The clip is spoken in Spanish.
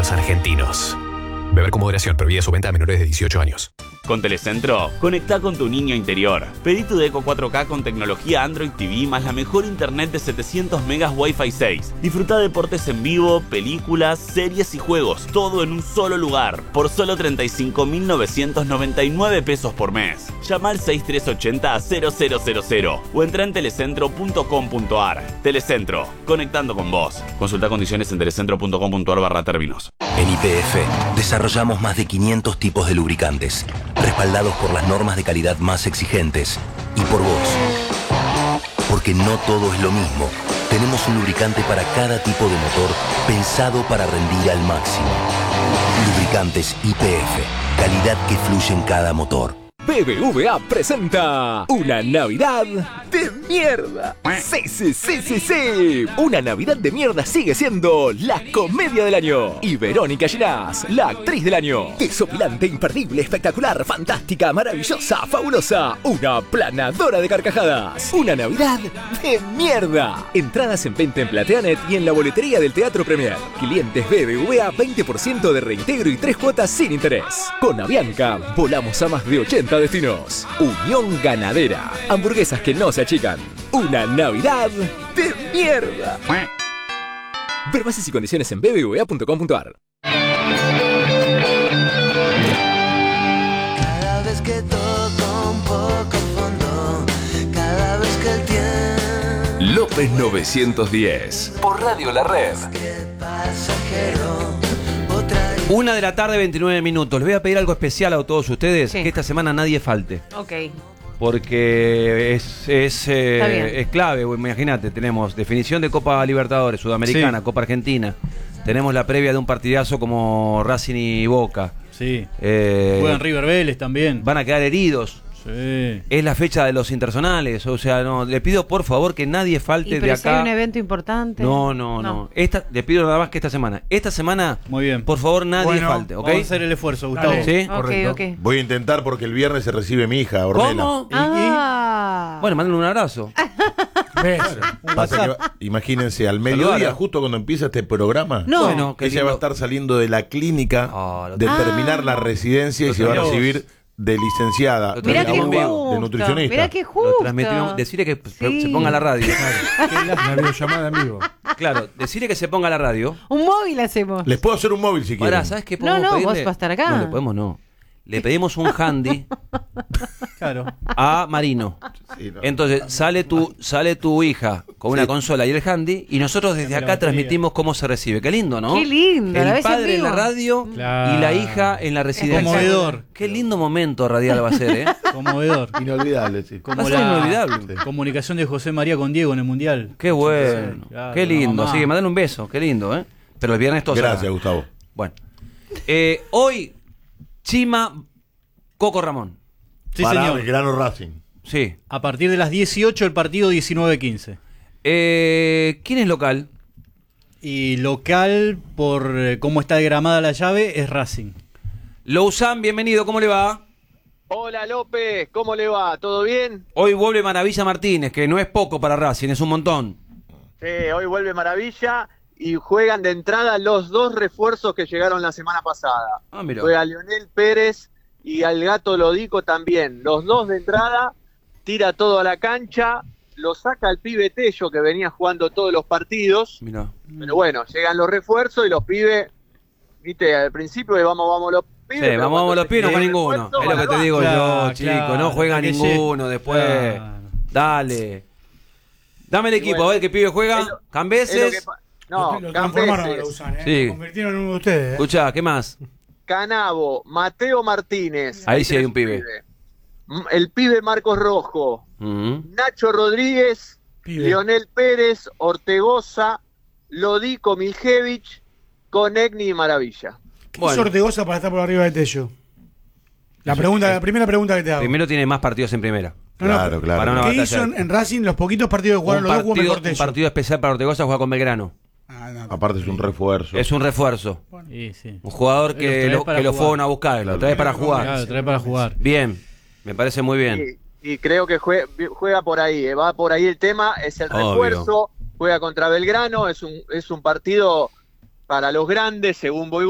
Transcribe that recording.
los argentinos. Beber con moderación, prohibida su venta a menores de 18 años. Con Telecentro, conecta con tu niño interior. Pedí tu Deco 4K con tecnología Android TV más la mejor internet de 700 megas Wi-Fi 6. Disfruta deportes en vivo, películas, series y juegos, todo en un solo lugar, por solo 35.999 pesos por mes. Llama al 6380-0000 o entra en telecentro.com.ar. Telecentro, conectando con vos. Consulta condiciones en telecentro.com.ar/términos. En YPF desarrollamos más de 500 tipos de lubricantes, respaldados por las normas de calidad más exigentes y por vos. Porque no todo es lo mismo. Tenemos un lubricante para cada tipo de motor pensado para rendir al máximo. Lubricantes YPF, calidad que fluye en cada motor. BBVA presenta una Navidad de mierda. Sí. Una Navidad de mierda sigue siendo la comedia del año. Y Verónica Ginás, la actriz del año. Desopilante, imperdible, espectacular, fantástica, maravillosa, fabulosa. Una planadora de carcajadas. Una Navidad de mierda. Entradas en venta en Plateanet y en la boletería del Teatro Premier. Clientes BBVA, 20% de reintegro y 3 cuotas sin interés. Con Avianca, volamos a más de 80 destinos. Unión Ganadera. Hamburguesas que no se achican. Una Navidad de mierda. Ver bases y condiciones en bbva.com.ar. Cada vez que toco un poco fondo, cada vez que el tiempo López 910. Por Radio La Red. pasajero. 1 de la tarde, 29 minutos. Les voy a pedir algo especial a todos ustedes, Sí. que esta semana nadie falte. Ok. Porque es clave, imagínate, tenemos definición de Copa Libertadores, Sudamericana, Sí. Copa Argentina. Tenemos la previa de un partidazo como Racing y Boca. Sí. Juegan River Vélez también. Van a quedar heridos. Sí. Es la fecha de los interzonales. O sea, no, le pido por favor que nadie falte ¿Y de pero si acá. hay un evento importante? No. Le pido nada más que esta semana. Esta semana, Muy bien. por favor, nadie Bueno, falte, ¿ok? Vamos a hacer el esfuerzo, Gustavo. Dale. ¿Sí? Correcto. Ok. Voy a intentar porque el viernes se recibe mi hija, Ornella. ¿Cómo? Ah. Bueno, mándenle un abrazo. ¿Ves? WhatsApp. Imagínense, al mediodía, Saludala. justo cuando empieza este programa, No. Bueno, qué ella lindo. va a estar saliendo de la clínica de terminar la residencia y Lo se va a tenemos. recibir de licenciada Lo de, Mirá qué tenemos en vivo, justo. de nutricionista. Mirá qué Lo justo. transmitimos. Decirle que Sí. se ponga a la radio. Una videollamada en vivo. Claro, decirle que se ponga a la radio. Un móvil hacemos. Les puedo hacer un móvil si quieren. Ahora, ¿sabes qué No, podemos no, pedirle? vos vas a estar acá. No, le podemos no. Le pedimos un handy Claro. a Marino. Sí, no. Entonces sale tu hija con una consola y el handy y nosotros desde La acá batería. transmitimos cómo se recibe. Qué lindo, ¿no? Qué lindo, la El ves en padre en la vivo. radio Claro. y la hija en la residencia. Conmovedor. Qué lindo momento radial va a ser, ¿eh? Conmovedor. Inolvidable, sí. Va a Como ser la inolvidable. comunicación de José María con Diego en el Mundial. Qué bueno. Sí, claro, Qué lindo. mamá. Así que mandale un beso. Qué lindo, ¿eh? Pero el viernes todos Gracias, acá. Gustavo. Bueno. Hoy, Chima, Coco Ramón. Sí, Para señor. Belgrano Racing. Sí. A partir de las 18 el partido 19-15. ¿Quién es local? Y local, por cómo está diagramada la llave, es Racing. Lousan, bienvenido, ¿cómo le va? Hola López, ¿cómo le va? ¿Todo bien? Hoy vuelve Maravilla Martínez, que no es poco para Racing, es un montón. Sí, hoy vuelve Maravilla y juegan de entrada los dos refuerzos que llegaron la semana pasada. Ah, mira. Juega Lionel Pérez y al Gato Lodico también. Los dos de entrada, tira todo a la cancha, lo saca el pibe Tello que venía jugando todos los partidos. Mira. Pero bueno, llegan los refuerzos y los pibes, viste, al principio de vamos los pibes. Sí, pero vamos cuando los pibes, no se juega llegue el ninguno. refuerzo, Es lo van que al te digo Claro, yo, chico. claro, No juega hasta que ninguno llegue. después. Claro. Dale. Dame el equipo, bueno, a ver qué pibe juega. es lo que Cambeses. No, Lo transformaron a Cambeses, Lousan, ¿eh? Sí. Lo convirtieron en uno de ustedes. Escuchá, ¿qué más? Canavo, Mateo Martínez. Ahí sí hay tenés un pibe. El pibe Marcos Rojo, Mm. Nacho Rodríguez, Lionel Pérez, Ortegoza, Lodico Miljevich, Conegni y Maravilla. ¿Qué es Ortegoza para estar por arriba de Tello? La primera pregunta que te hago. Primero tiene más partidos en primera. No, no, Para una ¿Qué batalla. hizo en Racing los poquitos partidos que jugaron los dos? Jugó mejor Un Tello. partido especial para Ortegoza, juega con Belgrano. Aparte es un refuerzo. Es un refuerzo. Sí, sí. Un jugador que Los traes para lo jugar. fueron a buscar, lo trae para jugar. Claro, trae para jugar. Bien, me parece muy bien. Y creo que juega por ahí, va por ahí el tema, es el Obvio. refuerzo, juega contra Belgrano, es un partido para los grandes, según voy